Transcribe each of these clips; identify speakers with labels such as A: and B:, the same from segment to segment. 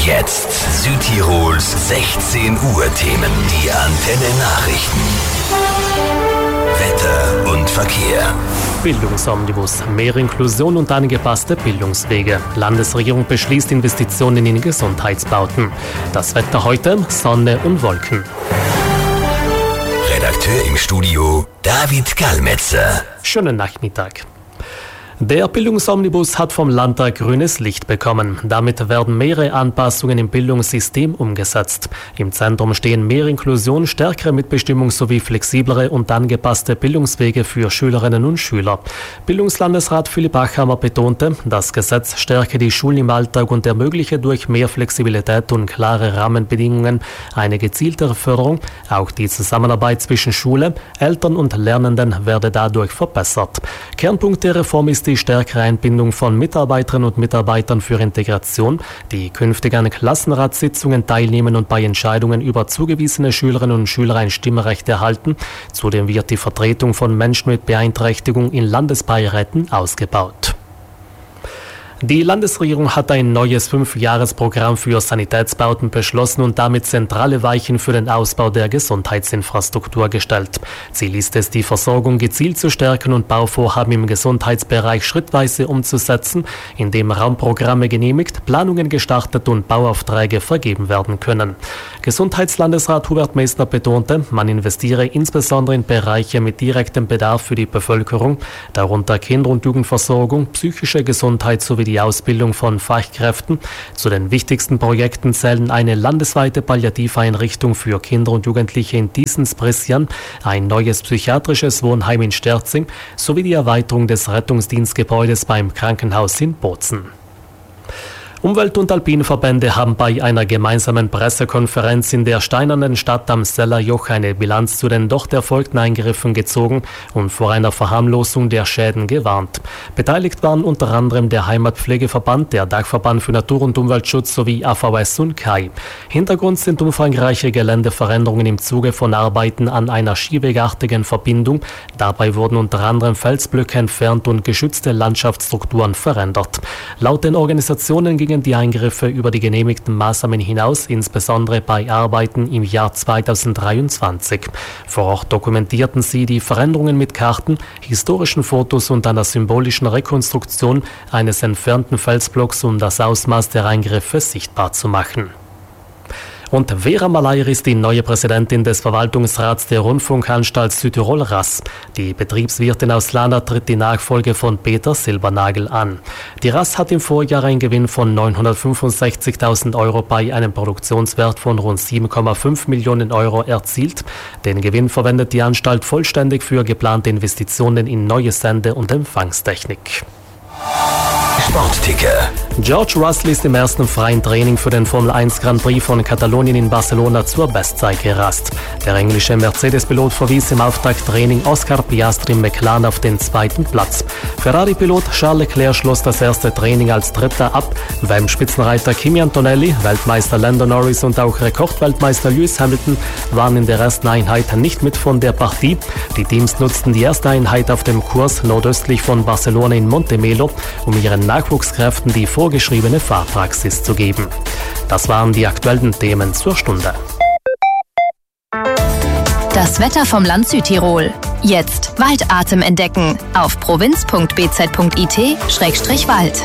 A: jetzt Südtirols 16 Uhr Themen. Die Antenne Nachrichten. Wetter und Verkehr.
B: Bildungsomnibus, mehr Inklusion und angepasste Bildungswege. Landesregierung beschließt Investitionen in Gesundheitsbauten. Das Wetter heute, Sonne und Wolken.
A: Redakteur im Studio, David Gallmetzer.
B: Schönen Nachmittag. Der Bildungsomnibus hat vom Landtag grünes Licht bekommen. Damit werden mehrere Anpassungen im Bildungssystem umgesetzt. Im Zentrum stehen mehr Inklusion, stärkere Mitbestimmung sowie flexiblere und angepasste Bildungswege für Schülerinnen und Schüler. Bildungslandesrat Philipp Achammer betonte, das Gesetz stärke die Schulen im Alltag und ermögliche durch mehr Flexibilität und klare Rahmenbedingungen eine gezieltere Förderung. Auch die Zusammenarbeit zwischen Schule, Eltern und Lernenden werde dadurch verbessert. Kernpunkt der Reform ist die stärkere Einbindung von Mitarbeiterinnen und Mitarbeitern für Integration, die künftig an Klassenratssitzungen teilnehmen und bei Entscheidungen über zugewiesene Schülerinnen und Schüler ein Stimmrecht erhalten. Zudem wird die Vertretung von Menschen mit Beeinträchtigung in Landesbeiräten ausgebaut. Die Landesregierung hat ein neues 5-Jahres-Programm für Sanitätsbauten beschlossen und damit zentrale Weichen für den Ausbau der Gesundheitsinfrastruktur gestellt. Ziel ist es, die Versorgung gezielt zu stärken und Bauvorhaben im Gesundheitsbereich schrittweise umzusetzen, indem Raumprogramme genehmigt, Planungen gestartet und Bauaufträge vergeben werden können. Gesundheitslandesrat Hubert Meissner betonte, man investiere insbesondere in Bereiche mit direktem Bedarf für die Bevölkerung, darunter Kinder- und Jugendversorgung, psychische Gesundheit sowie die Ausbildung von Fachkräften. Zu den wichtigsten Projekten zählen eine landesweite Palliativeinrichtung für Kinder und Jugendliche in Diesens-Brescian, ein neues psychiatrisches Wohnheim in Sterzing sowie die Erweiterung des Rettungsdienstgebäudes beim Krankenhaus in Bozen. Umwelt- und Alpinverbände haben bei einer gemeinsamen Pressekonferenz in der steinernen Stadt am Sellerjoch eine Bilanz zu den dort erfolgten Eingriffen gezogen und vor einer Verharmlosung der Schäden gewarnt. Beteiligt waren unter anderem der Heimatpflegeverband, der Dachverband für Natur- und Umweltschutz sowie AVS und KAI. Hintergrund sind umfangreiche Geländeveränderungen im Zuge von Arbeiten an einer skiwegartigen Verbindung. Dabei wurden unter anderem Felsblöcke entfernt und geschützte Landschaftsstrukturen verändert. Laut den Organisationen gingen die Eingriffe über die genehmigten Maßnahmen hinaus, insbesondere bei Arbeiten im Jahr 2023. Vor Ort dokumentierten sie die Veränderungen mit Karten, historischen Fotos und einer symbolischen Rekonstruktion eines entfernten Felsblocks, um das Ausmaß der Eingriffe sichtbar zu machen. Und Vera Malayr ist die neue Präsidentin des Verwaltungsrats der Rundfunkanstalt Südtirol RAS. Die Betriebswirtin aus Lana tritt die Nachfolge von Peter Silbernagel an. Die RAS hat im Vorjahr einen Gewinn von 965.000 Euro bei einem Produktionswert von rund 7,5 Millionen Euro erzielt. Den Gewinn verwendet die Anstalt vollständig für geplante Investitionen in neue Sende- und Empfangstechnik.
A: Sportticker.
B: George Russell ist im ersten freien Training für den Formel 1 Grand Prix von Katalonien in Barcelona zur Bestzeit gerast. Der englische Mercedes-Pilot verwies im Auftakttraining Oscar Piastri im McLaren auf den zweiten Platz. Ferrari-Pilot Charles Leclerc schloss das erste Training als Dritter ab. Beim Spitzenreiter Kimi Antonelli, Weltmeister Lando Norris und auch Rekordweltmeister Lewis Hamilton waren in der ersten Einheit nicht mit von der Partie. Die Teams nutzten die erste Einheit auf dem Kurs nordöstlich von Barcelona in Montemelo, um ihren Nachwuchskräften die vorgeschriebene Fahrpraxis zu geben. Das waren die aktuellen Themen zur Stunde.
C: Das Wetter vom Land Südtirol. Jetzt Waldatem entdecken auf provinz.bz.it/wald.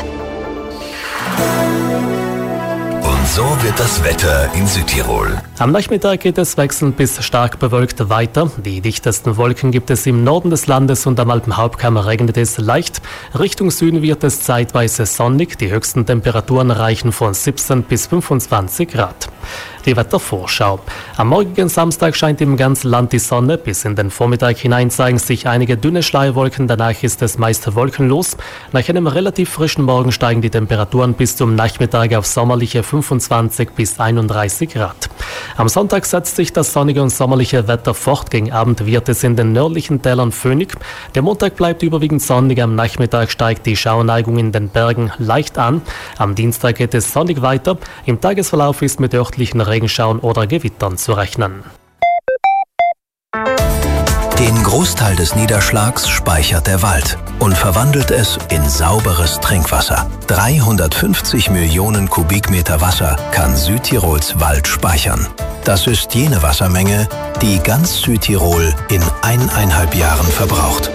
A: Und so wird das Wetter in Südtirol.
B: Am Nachmittag geht es wechselnd bis stark bewölkt weiter. Die dichtesten Wolken gibt es im Norden des Landes und am Alpenhauptkamm regnet es leicht. Richtung Süden wird es zeitweise sonnig. Die höchsten Temperaturen reichen von 17 bis 25 Grad. Die Wettervorschau. Am morgigen Samstag scheint im ganzen Land die Sonne. Bis in den Vormittag hinein zeigen sich einige dünne Schleierwolken. Danach ist es meist wolkenlos. Nach einem relativ frischen Morgen steigen die Temperaturen bis zum Nachmittag auf sommerliche 25 bis 31 Grad. Am Sonntag setzt sich das sonnige und sommerliche Wetter fort. Gegen Abend wird es in den nördlichen Tälern föhnig. Der Montag bleibt überwiegend sonnig. Am Nachmittag steigt die Schauerneigung in den Bergen leicht an. Am Dienstag geht es sonnig weiter. Im Tagesverlauf ist mit örtlichen Regenschauern oder Gewittern zu rechnen.
A: Den Großteil des Niederschlags speichert der Wald und verwandelt es in sauberes Trinkwasser. 350 Millionen Kubikmeter Wasser kann Südtirols Wald speichern. Das ist jene Wassermenge, die ganz Südtirol in 1,5 Jahren verbraucht.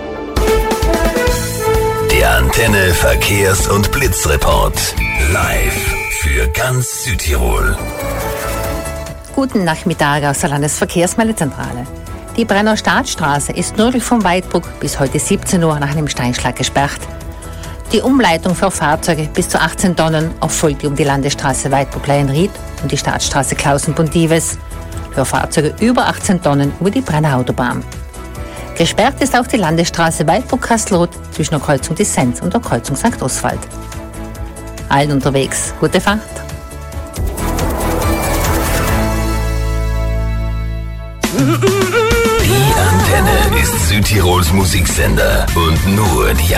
A: Der Antenne Verkehrs- und Blitzreport. Live für ganz Südtirol.
D: Guten Nachmittag aus der Landesverkehrsmeldezentrale. Die Brenner Staatsstraße ist nördlich vom Weidbruck bis heute 17 Uhr nach einem Steinschlag gesperrt. Die Umleitung für Fahrzeuge bis zu 18 Tonnen erfolgt um die Landesstraße Weidbruck-Leienried und die Staatsstraße Klausenbund-Dives. Für Fahrzeuge über 18 Tonnen über die Brenner Autobahn. Gesperrt ist auch die Landesstraße Weidbruck-Kastelruth zwischen der Kreuzung Dissenz und der Kreuzung St. Oswald. Allen unterwegs, gute Fahrt!
A: Die Antenne ist Südtirols Musiksender und nur die